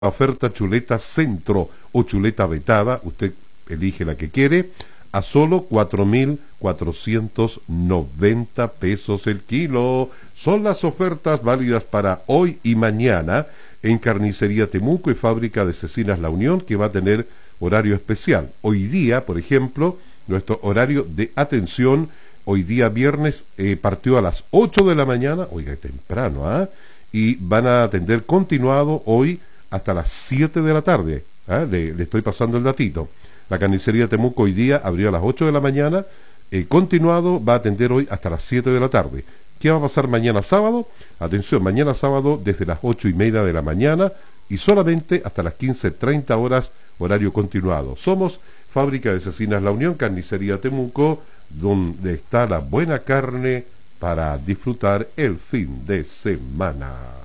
Oferta chuleta centro o chuleta vetada, usted elige la que quiere, a solo 4.490 pesos el kilo. Son las ofertas válidas para hoy y mañana en Carnicería Temuco y Fábrica de Cecinas La Unión, que va a tener horario especial. Hoy día, por ejemplo, nuestro horario de atención, hoy día viernes, partió a las 8 de la mañana, oiga, temprano, ¿ah? Y van a atender continuado hoy hasta las 7 de la tarde. Le estoy pasando el datito. La carnicería Temuco hoy día abrió a las 8 de la mañana, continuado va a atender hoy hasta las 7 de la tarde. ¿Qué va a pasar mañana sábado? Atención, mañana sábado desde las 8:30 de la mañana y solamente hasta las 15:30 horas, horario continuado. Somos Fábrica de Cecinas La Unión, Carnicería Temuco, donde está la buena carne para disfrutar el fin de semana.